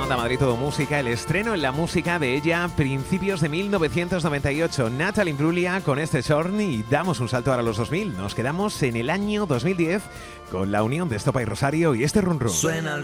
Onda Madrid Todo Música, el estreno en la música de ella principios de 1998. Natalie Imbruglia con este Shorn y damos un salto ahora a los 2000. Nos quedamos en el año 2010 con la unión de Estopa y Rosario y este Run Run.